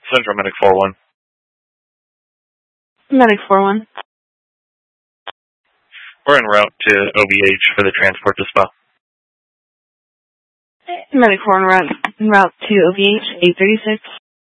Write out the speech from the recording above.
Central Medic 4-1. Medic 4-1. We're en route to OVH for the transport to Spa. Medic 4 en route to OVH 836.